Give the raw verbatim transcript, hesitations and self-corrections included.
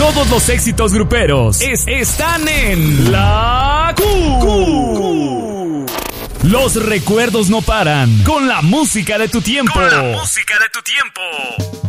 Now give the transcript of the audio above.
Todos los éxitos gruperos es, están en La Q. Q. Los recuerdos no paran con la música de tu tiempo. Con la música de tu tiempo.